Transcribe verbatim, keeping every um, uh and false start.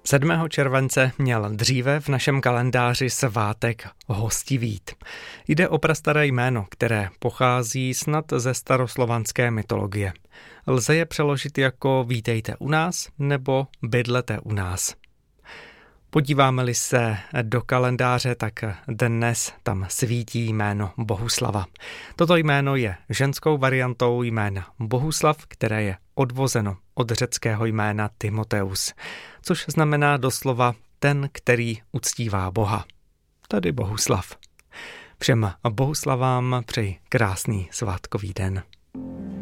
sedmého července měl dříve v našem kalendáři svátek Hostivít. Jde o prastaré jméno, které pochází snad ze staroslovanské mytologie. Lze je přeložit jako vítejte u nás nebo bydlete u nás. Podíváme-li se do kalendáře, tak dnes tam svítí jméno Bohuslava. Toto jméno je ženskou variantou jména Bohuslav, které je odvozeno od řeckého jména Timoteus, což znamená doslova ten, který uctívá Boha, tedy Bohuslav. Všem Bohuslavám přeji krásný svátkový den.